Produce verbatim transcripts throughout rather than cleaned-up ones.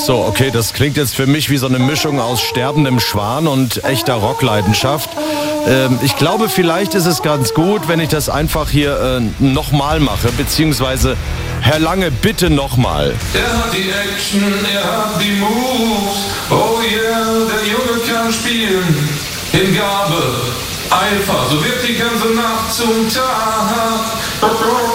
So, okay, das klingt jetzt für mich wie so eine Mischung aus sterbendem Schwan und echter Rockleidenschaft. Ähm, ich glaube, vielleicht ist es ganz gut, wenn ich das einfach hier äh, nochmal mache, beziehungsweise Herr Lange, bitte nochmal. Er hat die Action, er hat die Moves, oh yeah, der Junge kann spielen, in Gabe, Eifer, so wird die ganze Nacht zum Tag.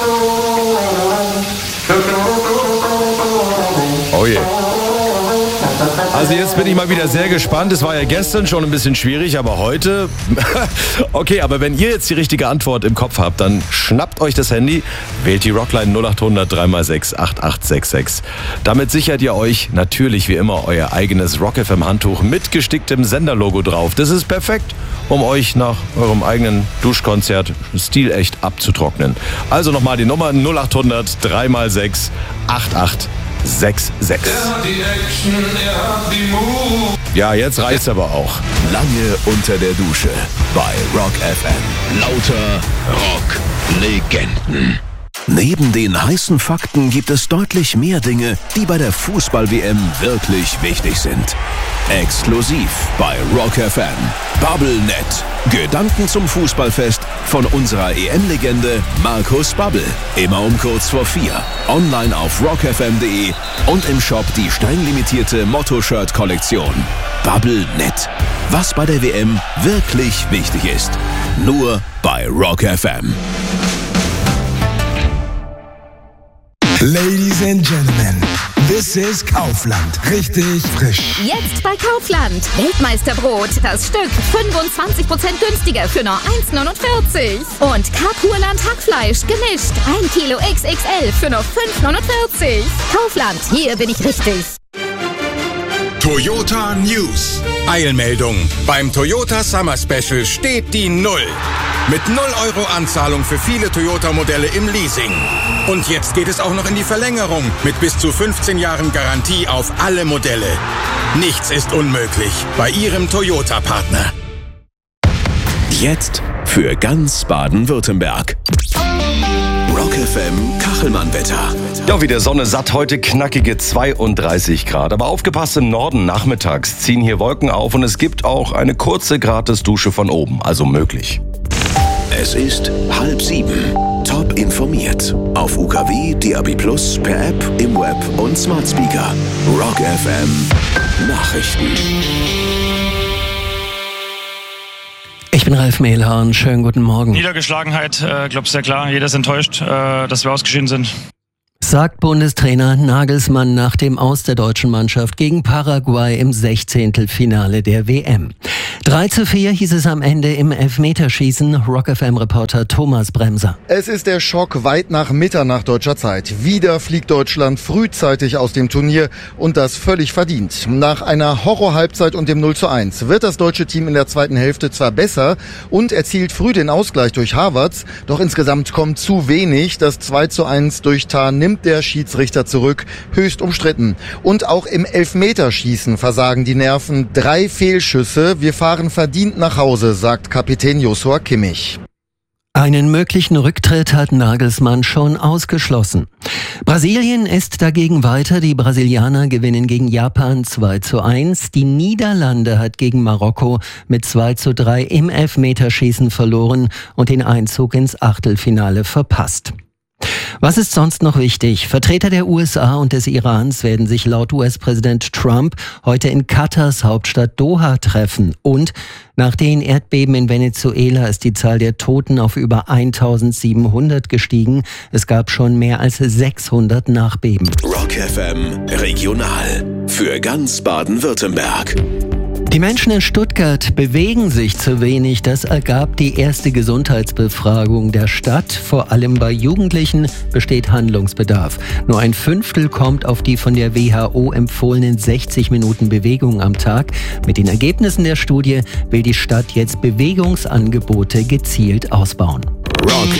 Oh yeah. Also jetzt bin ich mal wieder sehr gespannt. Es war ja gestern schon ein bisschen schwierig, aber heute... Okay, aber wenn ihr jetzt die richtige Antwort im Kopf habt, dann schnappt euch das Handy, wählt die Rockline null acht hundert drei mal sechs acht acht sechs sechs. Damit sichert ihr euch natürlich wie immer euer eigenes Rock F M Handtuch mit gesticktem Senderlogo drauf. Das ist perfekt, um euch nach eurem eigenen Duschkonzert stilecht abzutrocknen. Also nochmal die Nummer null acht hundert drei mal sechs acht acht sechs sechs. Er hat die Action, er hat die Moves. Ja, jetzt reicht's aber auch. Lange unter der Dusche bei Rock F M. Lauter Rock-Legenden. Neben den heißen Fakten gibt es deutlich mehr Dinge, die bei der Fußball-W M wirklich wichtig sind. Exklusiv bei Rock F M. Bubblenet. Gedanken zum Fußballfest von unserer E M-Legende Markus Babbel. Immer um kurz vor vier. Online auf rock f m punkt de und im Shop die streng limitierte Motto-Shirt-Kollektion. Bubblenet. Was bei der W M wirklich wichtig ist. Nur bei Rock F M. Ladies and Gentlemen, this is Kaufland. Richtig frisch. Jetzt bei Kaufland. Weltmeisterbrot. Das Stück fünfundzwanzig Prozent günstiger für nur eins neunundvierzig. Und Kapurland Hackfleisch gemischt. ein Kilo X X L für nur fünf neunundvierzig. Kaufland, hier bin ich richtig. Toyota News. Eilmeldung. Beim Toyota Summer Special steht die Null. Mit null Euro Anzahlung für viele Toyota-Modelle im Leasing. Und jetzt geht es auch noch in die Verlängerung mit bis zu fünfzehn Jahren Garantie auf alle Modelle. Nichts ist unmöglich bei Ihrem Toyota-Partner. Jetzt für ganz Baden-Württemberg. Rock F M Kachelmann-Wetter. Ja, wie der Sonne satt, heute knackige zweiunddreißig Grad. Aber aufgepasst, im Norden nachmittags ziehen hier Wolken auf und es gibt auch eine kurze Gratisdusche von oben, also möglich. Es ist halb sieben. Top informiert. Auf U K W, D A B plus, per App, im Web und Smart Speaker. Rock F M Nachrichten. Ich bin Ralf Mehlhahn. Schönen guten Morgen. Niedergeschlagenheit, äh, glaube sehr klar. Jeder ist enttäuscht, äh, dass wir ausgeschieden sind. Sagt Bundestrainer Nagelsmann nach dem Aus der deutschen Mannschaft gegen Paraguay im Sechzehntelfinale der W M. drei zu vier hieß es am Ende im Elfmeterschießen. Rock F M-Reporter Thomas Bremser. Es ist der Schock weit nach Mitternacht deutscher Zeit. Wieder fliegt Deutschland frühzeitig aus dem Turnier und das völlig verdient. Nach einer Horror-Halbzeit und dem null zu eins wird das deutsche Team in der zweiten Hälfte zwar besser und erzielt früh den Ausgleich durch Havertz, doch insgesamt kommt zu wenig. Das zwei zu eins durch Tah nimmt der Schiedsrichter zurück, höchst umstritten. Und auch im Elfmeterschießen versagen die Nerven. Drei Fehlschüsse. Wir fahren verdient nach Hause, sagt Kapitän Joshua Kimmich. Einen möglichen Rücktritt hat Nagelsmann schon ausgeschlossen. Brasilien ist dagegen weiter. Die Brasilianer gewinnen gegen Japan zwei zu eins. Die Niederlande hat gegen Marokko mit zwei zu drei im Elfmeterschießen verloren und den Einzug ins Achtelfinale verpasst. Was ist sonst noch wichtig? Vertreter der U S A und des Irans werden sich laut U S-Präsident Trump heute in Katars Hauptstadt Doha treffen. Und nach den Erdbeben in Venezuela ist die Zahl der Toten auf über eintausendsiebenhundert gestiegen. Es gab schon mehr als sechshundert Nachbeben. Rock F M Regional für ganz Baden-Württemberg. Die Menschen in Stuttgart bewegen sich zu wenig. Das ergab die erste Gesundheitsbefragung der Stadt. Vor allem bei Jugendlichen besteht Handlungsbedarf. Nur ein Fünftel kommt auf die von der W H O empfohlenen sechzig Minuten Bewegung am Tag. Mit den Ergebnissen der Studie will die Stadt jetzt Bewegungsangebote gezielt ausbauen. Rock